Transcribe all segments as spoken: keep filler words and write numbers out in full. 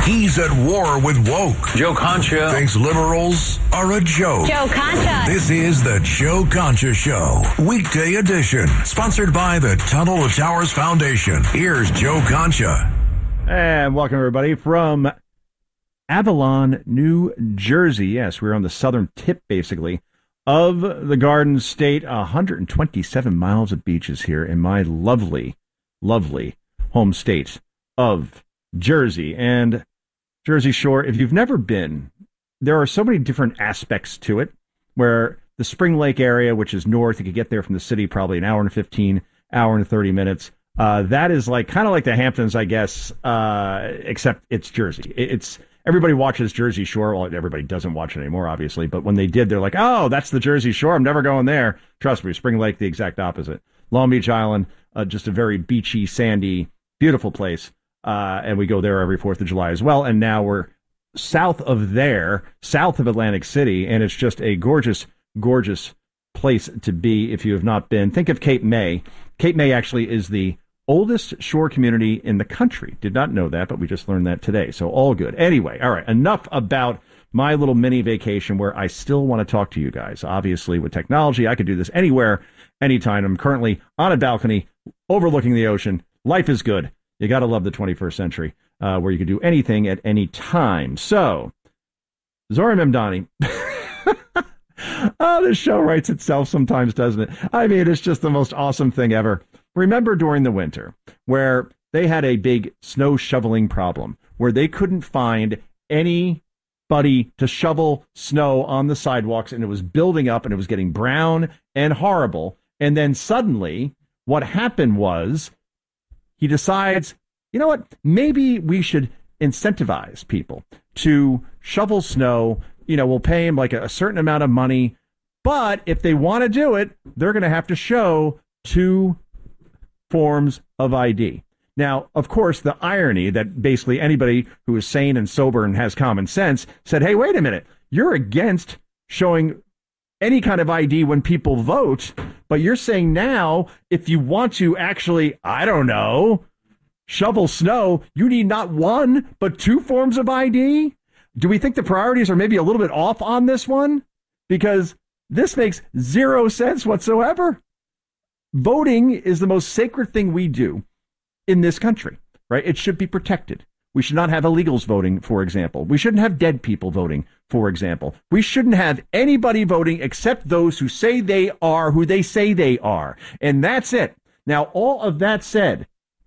He's at war with woke. Joe Concha thinks liberals are a joke. Joe Concha. This is the Joe Concha Show, weekday edition, sponsored by the Tunnel to Towers Foundation. Here's Joe Concha. And welcome, everybody, from Avalon, New Jersey. Yes, we're on the southern tip, basically, of the Garden State. one hundred twenty-seven miles of beaches here in my lovely, lovely home state of Jersey. And Jersey Shore, if you've never been, there are so many different aspects to it, where the Spring Lake area, which is north, you could get there from the city probably an hour and fifteen, hour and thirty minutes. Uh, that is like kind of like the Hamptons, I guess, uh, except it's Jersey. It's everybody watches Jersey Shore. Well, everybody doesn't watch it anymore, obviously. But when they did, they're like, oh, that's the Jersey Shore. I'm never going there. Trust me, Spring Lake, the exact opposite. Long Beach Island, uh, just a very beachy, sandy, beautiful place. Uh, and we go there every fourth of July as well. And now we're south of there, south of Atlantic City. And it's just a gorgeous, gorgeous place to be if you have not been. Think of Cape May. Cape May actually is the oldest shore community in the country. Did not know that, but we just learned that today. So all good. Anyway, all right, enough about my little mini vacation where I still want to talk to you guys. Obviously, with technology, I could do this anywhere, anytime. I'm currently on a balcony overlooking the ocean. Life is good. You got to love the twenty-first century, uh, where you can do anything at any time. So, Zohran Mamdani. Oh, this show writes itself sometimes, doesn't it? I mean, it's just the most awesome thing ever. Remember during the winter where they had a big snow shoveling problem, where they couldn't find anybody to shovel snow on the sidewalks, and it was building up and it was getting brown and horrible. And then suddenly what happened was he decides, you know what, maybe we should incentivize people to shovel snow. You know, we'll pay them like a, a certain amount of money, but if they want to do it, they're going to have to show two forms of I D. Now, of course, the irony that basically anybody who is sane and sober and has common sense said, hey, wait a minute, you're against showing any kind of I D when people vote, but you're saying now if you want to actually, I don't know, shovel snow, you need not one, but two forms of I D? Do we think the priorities are maybe a little bit off on this one? Because this makes zero sense whatsoever. Voting is the most sacred thing we do in this country, right? It should be protected. We should not have illegals voting, for example. We shouldn't have dead people voting, for example. We shouldn't have anybody voting except those who say they are who they say they are. And that's it. Now, all of that said,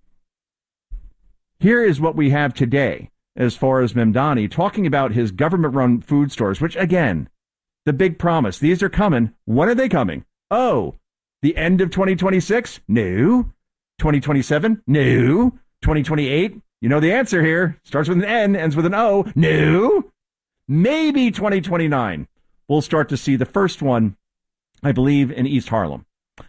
here is what we have today as far as Mamdani talking about his government-run food stores, which, again, the big promise. These are coming. When are they coming? Oh, the end of twenty twenty-six? No. twenty twenty-seven? No. twenty twenty-eight? You know the answer here. Starts with an N, ends with an O. No. Maybe twenty twenty-nine. We'll start to see the first one, I believe, in East Harlem.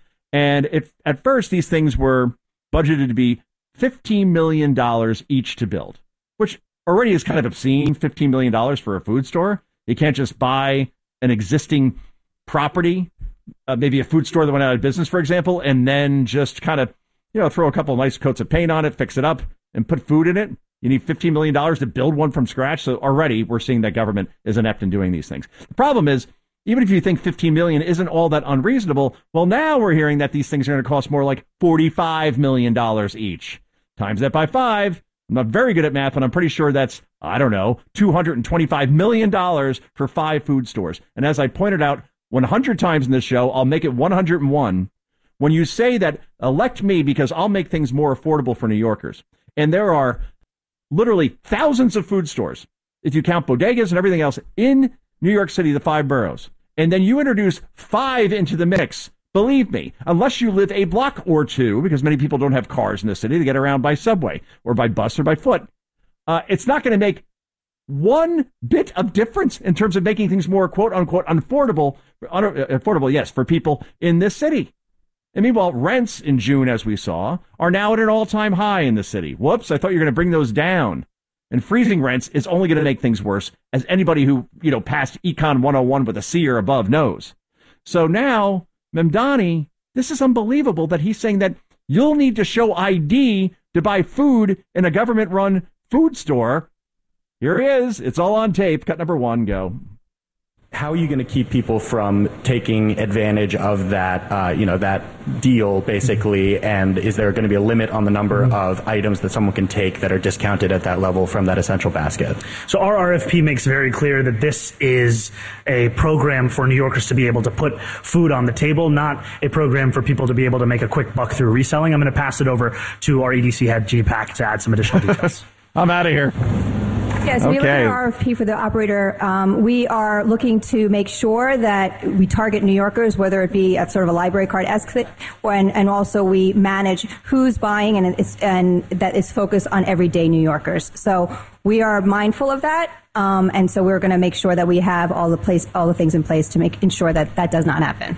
And if, at first, these things were budgeted to be fifteen million dollars each to build, which already is kind of obscene, fifteen million dollars for a food store. You can't just buy an existing property, uh, maybe a food store that went out of business, for example, and then just kind of, you know, throw a couple of nice coats of paint on it, fix it up, and put food in it. You need fifteen million dollars to build one from scratch. So already we're seeing that government is inept in doing these things. The problem is, even if you think fifteen million dollars isn't all that unreasonable, well, now we're hearing that these things are going to cost more like forty-five million dollars each. Times that by five. I'm not very good at math, but I'm pretty sure that's, I don't know, two hundred twenty-five million dollars for five food stores. And as I pointed out one hundred times in this show, I'll make it one hundred one. When you say that, elect me because I'll make things more affordable for New Yorkers. And there are literally thousands of food stores, if you count bodegas and everything else, in New York City, the five boroughs. And then you introduce five into the mix. Believe me, unless you live a block or two, because many people don't have cars in the city to get around by subway or by bus or by foot, uh, it's not going to make one bit of difference in terms of making things more quote unquote affordable, un- affordable, yes, for people in this city. And meanwhile, rents in June, as we saw, are now at an all-time high in the city. Whoops, I thought you were going to bring those down. And freezing rents is only going to make things worse, as anybody who, you know, passed Econ one oh one with a C or above knows. So now, Mamdani, this is unbelievable that he's saying that you'll need to show I D to buy food in a government-run food store. Here he is. It's all on tape. Cut number one, go. How are you going to keep people from taking advantage of that, uh, you know, that deal, basically? And is there going to be a limit on the number of items that someone can take that are discounted at that level from that essential basket? So our R F P makes very clear that this is a program for New Yorkers to be able to put food on the table, not a program for people to be able to make a quick buck through reselling. I'm going to pass it over to our E D C head, G Pack, to add some additional details. I'm out of here. Yes, we okay. look at our R F P for the operator. Um, we are looking to make sure that we target New Yorkers, whether it be a sort of a library card esque, and, and also we manage who's buying, and it's, and that is focused on everyday New Yorkers. So we are mindful of that, um, and so we're going to make sure that we have all the place, all the things in place to make ensure that that does not happen.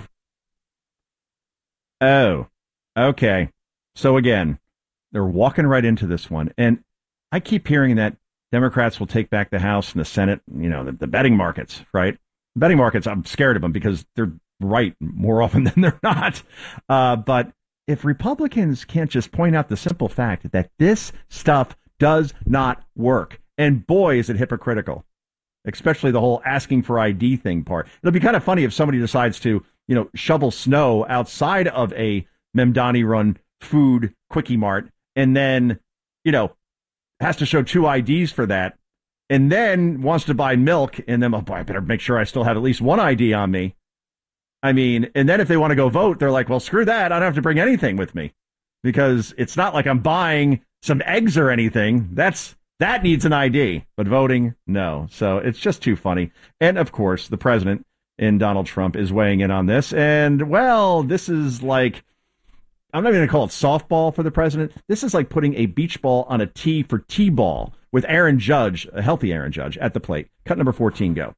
Oh, okay. So again, they're walking right into this one, and I keep hearing that Democrats will take back the House and the Senate, you know, the, the betting markets, right? The betting markets, I'm scared of them because they're right more often than they're not. Uh, but if Republicans can't just point out the simple fact that this stuff does not work, and boy, is it hypocritical, especially the whole asking for I D thing part. It'll be kind of funny if somebody decides to, you know, shovel snow outside of a Memdani-run food quickie mart and then, you know, has to show two I Ds for that, and then wants to buy milk, and then, oh boy, I better make sure I still have at least one I D on me. I mean, and then if they want to go vote, they're like, well, screw that. I don't have to bring anything with me because it's not like I'm buying some eggs or anything. That's that needs an I D, but voting, no. So it's just too funny. And of course, the president in Donald Trump is weighing in on this. And well, this is like, I'm not even going to call it softball for the president. This is like putting a beach ball on a tee for T-ball with Aaron Judge, a healthy Aaron Judge, at the plate. Cut number fourteen, go.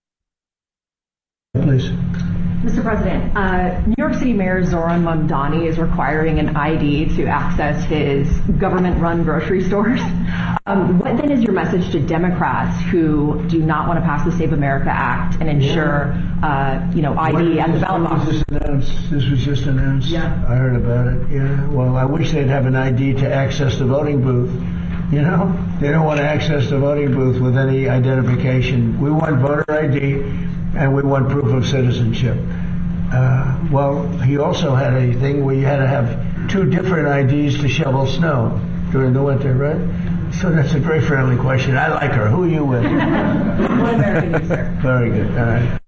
Please. Mister President, uh, New York City Mayor Zoran Mamdani is requiring an I D to access his government-run grocery stores. Um, what then is your message to Democrats who do not want to pass the Save America Act and ensure, uh, you know, I D at the ballot box? This was just announced. This was just announced. Yeah. I heard about it. Yeah. Well, I wish they'd have an I D to access the voting booth. You know, they don't want to access the voting booth with any identification. We want voter I D, and we want proof of citizenship. Uh, well, he also had a thing where you had to have two different I Ds to shovel snow during the winter, right? So that's a very friendly question. I like her. Who are you with? One American, sir. Very good. All right.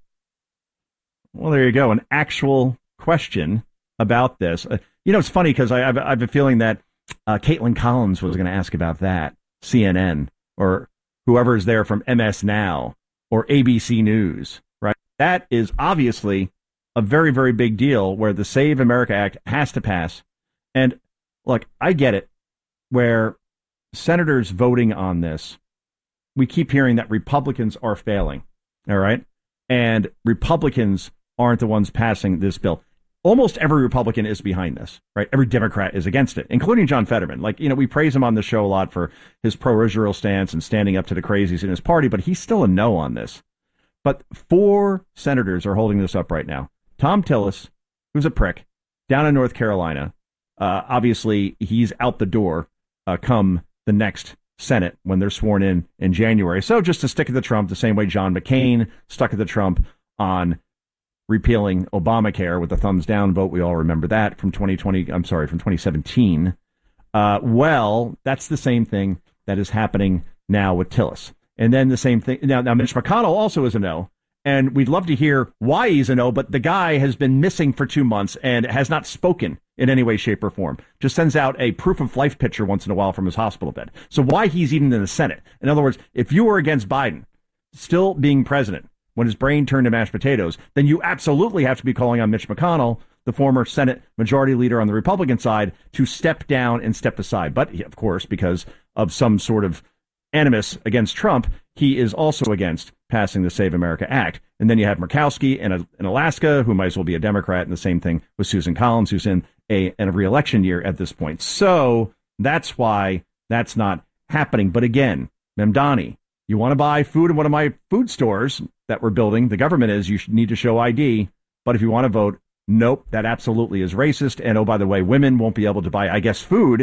Well, there you go. An actual question about this. Uh, you know, it's funny because I, I've, I have a feeling that uh, Caitlin Collins was going to ask about that, C N N, or whoever is there from M S Now or A B C News, right? That is obviously a very, very big deal where the Save America Act has to pass. And look, I get it, where senators voting on this, we keep hearing that Republicans are failing, all right? And Republicans aren't the ones passing this bill. Almost every Republican is behind this, right? Every Democrat is against it, including John Fetterman. Like, you know, we praise him on the show a lot for his pro-Israel stance and standing up to the crazies in his party, but he's still a no on this. But four senators are holding this up right now. Tom Tillis, who's a prick, down in North Carolina. Uh, obviously, he's out the door uh, come the next Senate when they're sworn in in January. So just to stick at the Trump the same way John McCain stuck at the Trump on repealing Obamacare with a thumbs down vote. We all remember that from twenty twenty. I'm sorry, from twenty seventeen. Uh, well, that's the same thing that is happening now with Tillis. And then the same thing. Now, now Mitch McConnell also is a no. And we'd love to hear why he's a no, but the guy has been missing for two months and has not spoken in any way, shape, or form. Just sends out a proof of life picture once in a while from his hospital bed. So why he's even in the Senate? In other words, if you were against Biden still being president when his brain turned to mashed potatoes, then you absolutely have to be calling on Mitch McConnell, the former Senate Majority Leader on the Republican side, to step down and step aside. But, of course, because of some sort of animus against Trump, he is also against passing the Save America Act. And then you have Murkowski in, a, in Alaska, who might as well be a Democrat, and the same thing with Susan Collins, who's in a, in a re-election year at this point. So that's why that's not happening. But again, Mamdani, you want to buy food in one of my food stores that we're building, the government is, you should need to show I D. But if you want to vote, nope, that absolutely is racist. And oh, by the way, women won't be able to buy, I guess, food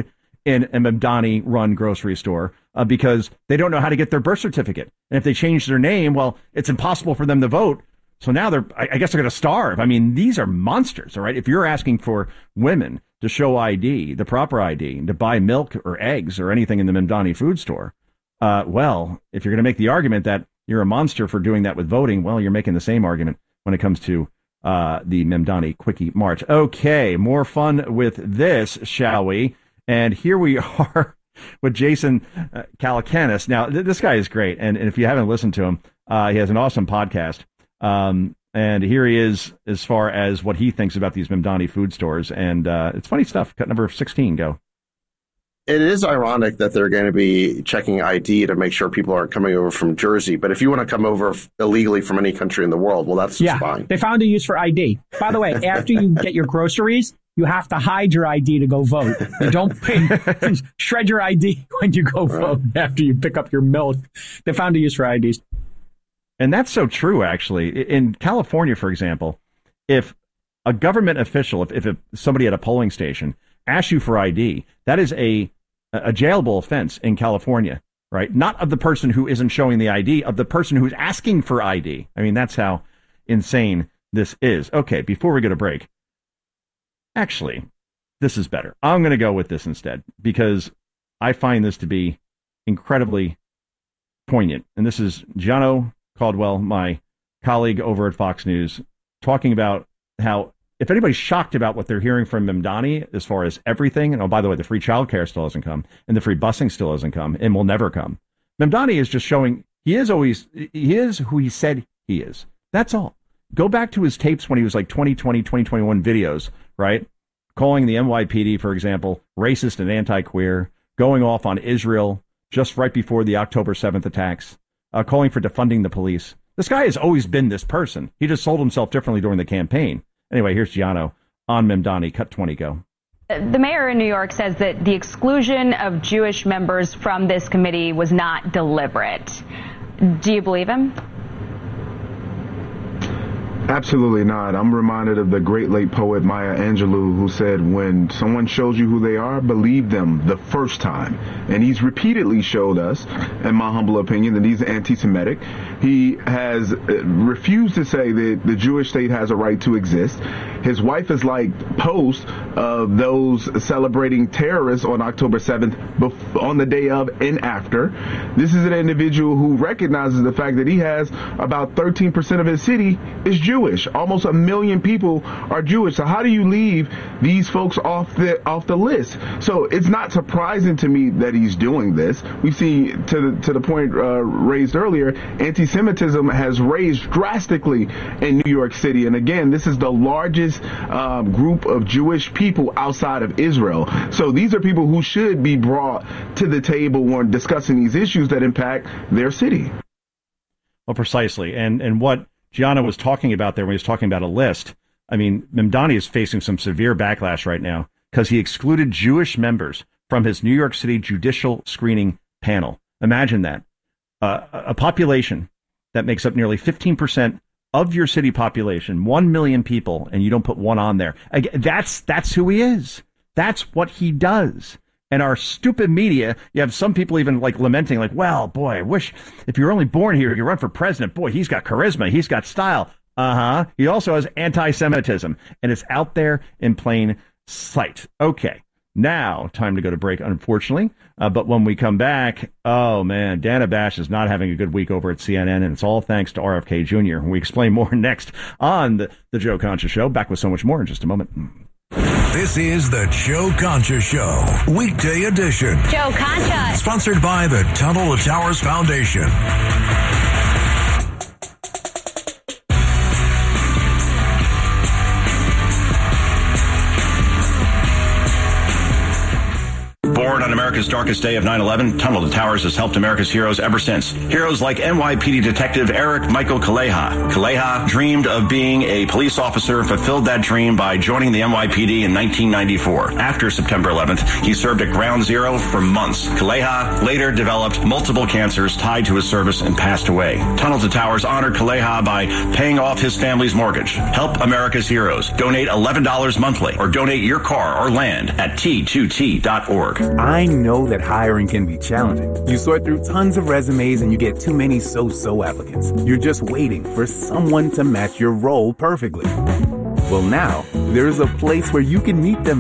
in a Mamdani-run grocery store uh, because they don't know how to get their birth certificate. And if they change their name, well, it's impossible for them to vote. So now they're, I, I guess they're going to starve. I mean, these are monsters, all right? If you're asking for women to show I D, the proper I D, to buy milk or eggs or anything in the Mamdani food store, uh, well, if you're going to make the argument that you're a monster for doing that with voting, well, you're making the same argument when it comes to uh, the Mamdani Quickie March. Okay, more fun with this, shall we? And here we are with Jason uh, Calacanis. Now, th- this guy is great. And, and if you haven't listened to him, uh, he has an awesome podcast. Um, and here he is as far as what he thinks about these Mamdani food stores. And uh, it's funny stuff. Cut number sixteen, go. It is ironic that they're going to be checking I D to make sure people aren't coming over from Jersey. But if you want to come over illegally from any country in the world, well, that's yeah, fine. They found a use for I D. By the way, after you get your groceries, you have to hide your I D to go vote. You don't pay, shred your I D when you go right. vote after you pick up your milk. They found a use for I Ds. And that's so true, actually. In California, for example, if a government official, if, if somebody at a polling station asks you for I D, that is a a jailable offense in California, right? Not of the person who isn't showing the I D, of the person who's asking for I D. I mean, that's how insane this is. Okay, before we go to break, actually, this is better. I'm going to go with this instead because I find this to be incredibly poignant. And this is Gianno Caldwell, my colleague over at Fox News, talking about how if anybody's shocked about what they're hearing from Mamdani as far as everything, and oh, by the way, the free childcare still hasn't come, and the free busing still hasn't come, and will never come. Mamdani is just showing he is always, he is who he said he is. That's all. Go back to his tapes when he was like twenty twenty, twenty twenty-one videos, right? Calling the N Y P D, for example, racist and anti-queer, going off on Israel just right before the October seventh attacks, uh, calling for defunding the police. This guy has always been this person. He just sold himself differently during the campaign. Anyway, here's Gianno on Mamdani. Cut twenty, go. The mayor in New York says that the exclusion of Jewish members from this committee was not deliberate. Do you believe him? Absolutely not. I'm reminded of the great late poet Maya Angelou, who said, when someone shows you who they are, believe them the first time. And he's repeatedly showed us, in my humble opinion, that he's anti-Semitic. He has refused to say that the Jewish state has a right to exist. His wife has liked posts of those celebrating terrorists on October seventh, on the day of and after. This is an individual who recognizes the fact that he has about thirteen percent of his city is Jewish. Jewish. Almost a million people are Jewish. So how do you leave these folks off the off the list? So it's not surprising to me that he's doing this. We see, to the, to the point uh, raised earlier, anti-Semitism has raised drastically in New York City. And again, this is the largest um, group of Jewish people outside of Israel. So these are people who should be brought to the table when discussing these issues that impact their city. Well, precisely. And and what Gianna was talking about there when he was talking about a list. I mean, Mamdani is facing some severe backlash right now because he excluded Jewish members from his New York City judicial screening panel. Imagine that. Uh, a population that makes up nearly fifteen percent of your city population, one million people, and you don't put one on there. Again, that's, that's who he is. That's what he does. And our stupid media, you have some people even like lamenting, like, well, boy, I wish if you're only born here, you run for president. Boy, he's got charisma. He's got style. Uh-huh. He also has anti-Semitism, and it's out there in plain sight. Okay. Now, time to go to break, unfortunately. Uh, but when we come back, oh, man, Dana Bash is not having a good week over at C N N, and it's all thanks to R F K Junior We explain more next on the, the Joe Concha Show. Back with so much more in just a moment. This is the Joe Concha Show, weekday edition. Joe Concha. Sponsored by the Tunnel to Towers Foundation. Born on America's darkest day of nine eleven, Tunnel to Towers has helped America's heroes ever since. Heroes like N Y P D detective Eric Michael Kaleha. Kaleha dreamed of being a police officer, fulfilled that dream by joining the N Y P D in nineteen ninety-four. After September eleventh, he served at Ground Zero for months. Kaleha later developed multiple cancers tied to his service and passed away. Tunnel to Towers honored Kaleha by paying off his family's mortgage. Help America's heroes. Donate eleven dollars monthly or donate your car or land at T two T dot org. I I know that hiring can be challenging. You sort through tons of resumes and you get too many so-so applicants. You're just waiting for someone to match your role perfectly. Well, now, there's a place where you can meet them